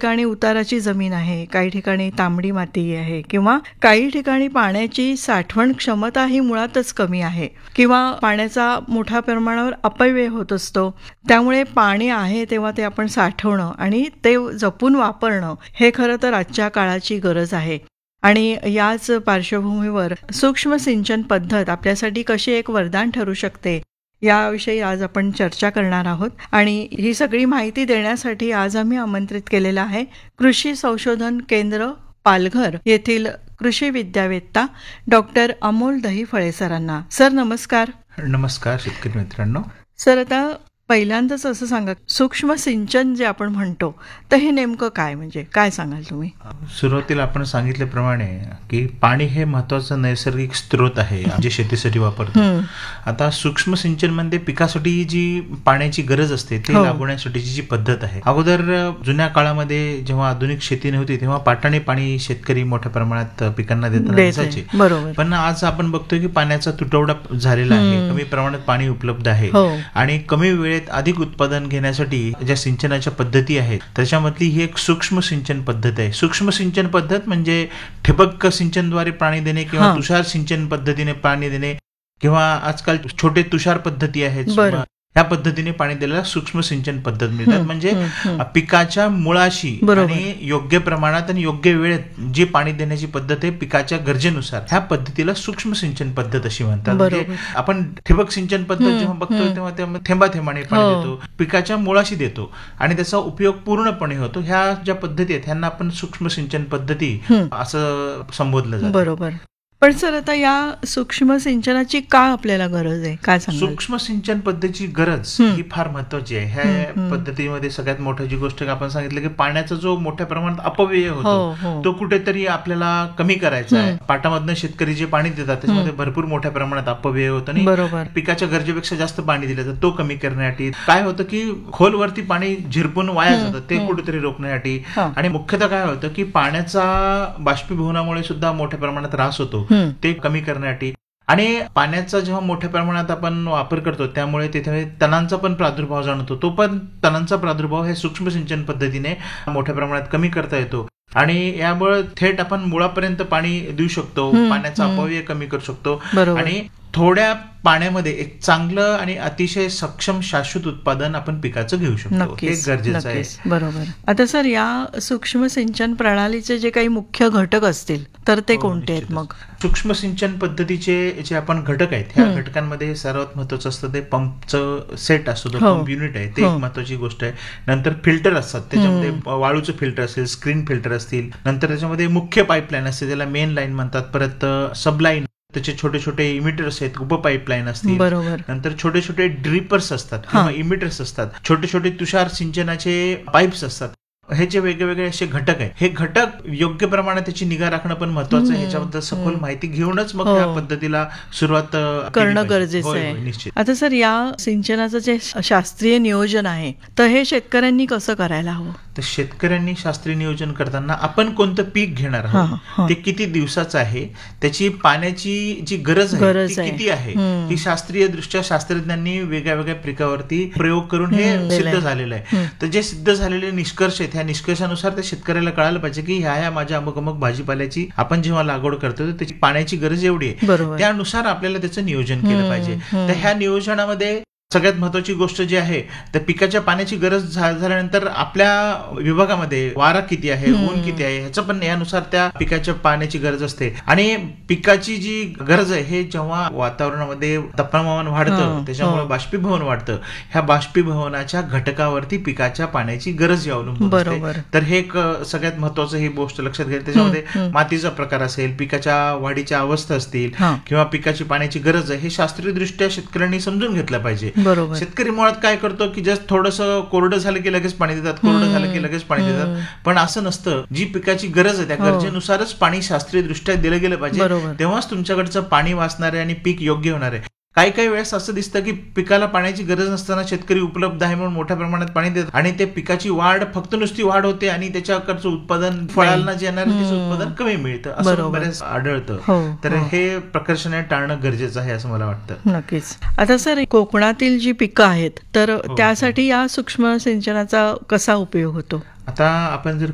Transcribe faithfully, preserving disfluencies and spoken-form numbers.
ठिकाणी उताराची जमीन आहे, काही ठिकाणी तांबडी माती आहे, किंवा काही ठिकाणी पाण्याची साठवण क्षमता ही मुळातच कमी आहे, किंवा पाण्याचा मोठ्या प्रमाणावर अपव्यय होत असतो. त्यामुळे पाणी आहे तेव्हा ते आपण साठवणं आणि ते जपून वापरणं हे खरं तर आजच्या काळाची गरज आहे. आणि याच पार्श्वभूमीवर सूक्ष्म सिंचन पद्धत आपल्यासाठी कशी एक वरदान ठरू शकते याविषयी आज आपण चर्चा करणार आहोत. आणि ही सगळी माहिती देण्यासाठी आज आम्ही आमंत्रित केलेलं आहे कृषी संशोधन केंद्र पालघर येथील कृषी विद्यावेत्ता डॉक्टर अमोल दहीफळे सरांना. सर नमस्कार. नमस्कार शेतकरी मित्रांनो. सर, आता पहिल्यांदाच असं सांगा, सूक्ष्म सिंचन जे आपण म्हणतो तर हे नेमकं काय, म्हणजे काय सांगाल तुम्ही? सुरुवातीला आपण सांगितल्याप्रमाणे की पाणी हे महत्वाचा नैसर्गिक स्रोत आहे जे शेतीसाठी वापरतो. आता सूक्ष्म सिंचन म्हणजे पिकासाठी जी पाण्याची गरज असते ते लागवण्यासाठीची जी पद्धत आहे. अगोदर जुन्या काळामध्ये जेव्हा आधुनिक शेती नव्हती तेव्हा पाटाने पाणी शेतकरी मोठ्या प्रमाणात पिकांना देताना दिसायचे. बरोबर. पण आज आपण बघतोय की पाण्याचा तुटवडा झालेला आहे, कमी प्रमाणात पाणी उपलब्ध आहे आणि कमी वेळेत अधिक उत्पादन घेण्यासाठी ज्या सिंचनाच्या पद्धती आहेत त्याच्यामधली ही एक सूक्ष्म सिंचन पद्धत आहे. सूक्ष्म सिंचन पद्धत म्हणजे ठिबक सिंचनद्वारे पाणी देणे किंवा तुषार सिंचन पद्धतीने पाणी देणे किंवा आजकाल छोटे तुषार पद्धती आहेत, ह्या पद्धतीने पाणी दिलेला सूक्ष्म सिंचन पद्धत मिळतात. म्हणजे पिकाच्या मुळाशी आणि योग्य प्रमाणात आणि योग्य वेळेत जी पाणी देण्याची पद्धत आहे पिकाच्या गरजेनुसार, ह्या पद्धतीला सूक्ष्म सिंचन पद्धत अशी म्हणतात. म्हणजे आपण ठिबक सिंचन पद्धत जेव्हा बघतोय तेव्हा तेव्हा थेंबा थेंबाने पाणी देतो, पिकाच्या मुळाशी देतो आणि त्याचा उपयोग पूर्णपणे होतो. ह्या ज्या पद्धती आहेत ह्यांना आपण सूक्ष्म सिंचन पद्धती असं संबोधलं जातं. बरोबर. पण सर, आता या सूक्ष्म सिंचनाची का आपल्याला गरज आहे, काय सांगाल? सूक्ष्म सिंचन पद्धतीची गरज ही फार महत्वाची आहे. ह्या पद्धतीमध्ये सगळ्यात मोठी गोष्ट आपण सांगितलं की पाण्याचा जो मोठ्या प्रमाणात अपव्यय होतो तो कुठेतरी आपल्याला कमी करायचा आहे. पाटामधनं शेतकरी जे पाणी देतात त्याच्यामध्ये भरपूर मोठ्या प्रमाणात अपव्यय होतो आणि पिकाच्या गरजेपेक्षा जास्त पाणी दिलं जातं. तो कमी करण्यासाठी काय होतं की खोलवरती पाणी झिरपून वाया जातं, ते कुठेतरी रोखण्यासाठी. आणि मुख्यतः काय होतं की पाण्याचा बाष्पीभवनामुळे सुद्धा मोठ्या प्रमाणात ऱ्हास होतो, ते कमी करण्यासाठी. आणि पाण्याचा जेव्हा मोठ्या प्रमाणात आपण वापर करतो त्यामुळे तिथे तणांचा पण प्रादुर्भाव जाणवतो. तो पण तणांचा प्रादुर्भाव हे सूक्ष्म सिंचन पद्धतीने मोठ्या प्रमाणात कमी करता येतो आणि यामुळे थेट आपण मुळापर्यंत पाणी देऊ शकतो, पाण्याचा अपव्यय कमी करू शकतो आणि थोड्या पाण्यामध्ये एक चांगलं आणि अतिशय सक्षम शाश्वत उत्पादन आपण पिकाचं घेऊ शकतो. हे गरजेचं आहे. बरोबर. आता सर, या सूक्ष्म सिंचन प्रणालीचे जे काही मुख्य घटक असतील तर ते कोणते आहेत मग? सूक्ष्म सिंचन पद्धतीचे जे आपण घटक आहेत ह्या घटकांमध्ये सर्वात महत्वाचं असतं ते पंपचं सेट असतो, तो पंप युनिट आहे, ते एक महत्वाची गोष्ट आहे. नंतर फिल्टर असतात, त्याच्यामध्ये वाळूचं फिल्टर असेल, स्क्रीन फिल्टर असतील. नंतर त्याच्यामध्ये मुख्य पाईपलाईन असते, त्याला मेन लाईन म्हणतात. परत सबलाईन, त्याचे छोटे छोटे इमिटर्स आहेत, उप पाईपलाईन असतील. नंतर छोटे छोटे ड्रिपर्स असतात किंवा इमिटर्स असतात, छोटे छोटे तुषार सिंचनाचे पाईप्स असतात. हे जे वेगवेगळे असे घटक आहेत, हे घटक योग्य प्रमाणात त्याची निगा राखणं पण महत्वाचं आहे. ह्याच्याबद्दल सखोल माहिती घेऊनच मग या पद्धतीला सुरुवात करणं गरजेचं आहे. निश्चित. आता सर, या सिंचनाचं जे शास्त्रीय नियोजन आहे तर हे शेतकऱ्यांनी कसं करायला हवं? तर शेतकऱ्यांनी शास्त्रीय नियोजन करताना आपण कोणतं पीक घेणार आहोत, ते किती दिवसाचं आहे, त्याची पाण्याची जी गरज आहे ती किती आहे, ही शास्त्रीय दृष्ट्या शास्त्रज्ञांनी वेगळ्या वेगळ्या पिकावरती प्रयोग करून हे सिद्ध झालेलं आहे. तर जे सिद्ध झालेले निष्कर्ष आहेत, ह्या निष्कर्षानुसार त्या शेतकऱ्याला कळायला पाहिजे की ह्या ह्या माझ्या अमुक अमुक भाजीपाल्याची आपण जेव्हा लागवड करतो त्याची पाण्याची गरज एवढी आहे, त्यानुसार आपल्याला त्याचं नियोजन केलं पाहिजे. तर ह्या नियोजनामध्ये सगळ्यात महत्वाची गोष्ट जी आहे तर पिकाच्या पाण्याची गरज झाल्यानंतर आपल्या विभागामध्ये वारा किती आहे, ऊन किती आहे, ह्याचं पण यानुसार त्या पिकाच्या पाण्याची गरज असते. आणि पिकाची जी गरज आहे हे जेव्हा वातावरणामध्ये तापमान वाढतं त्याच्यामुळे बाष्पीभवन वाढतं, ह्या बाष्पीभवनाच्या घटकावरती पिकाच्या पाण्याची गरज अवलंबून असते. तर हे एक सगळ्यात महत्वाचं ही गोष्ट लक्षात घ्यायला. त्याच्यामध्ये मातीचा प्रकार असेल, पिकाच्या वाढीच्या अवस्था असतील किंवा पिकाची पाण्याची गरज आहे, हे शास्त्रीय दृष्ट्या शेतकऱ्यांनी समजून घेतलं पाहिजे. शेतकरी मुळात काय करतो की जस्ट थोडंसं कोरडं झालं की लगेच पाणी देतात, कोरडं झालं की लगेच पाणी देतात. पण असं नसतं. जी पिकाची गरज आहे त्या गरजेनुसारच पाणी शास्त्रीय दृष्ट्या दिलं गेलं पाहिजे, तेव्हाच तुमच्याकडचं पाणी वाचणार आहे आणि पीक योग्य होणार आहे. काही काही वेळेस असं दिसतं की पिकाला पाण्याची गरज नसताना शेतकरी उपलब्ध आहे म्हणून मोठ्या प्रमाणात पाणी देतात आणि ते पिकाची वाढ फक्त नुसती वाढ होते आणि त्याच्याकडचं उत्पादन फळांना जे येणार त्याचं उत्पादन कमी मिळतं, असं बरेच आढळतं. तर हे प्रकर्षाने टाळणं गरजेचं आहे असं मला वाटतं. नक्कीच. आता सर, कोकणातील जी पिकं आहेत तर त्यासाठी या सूक्ष्म सिंचनाचा कसा उपयोग होतो? आता आपण जर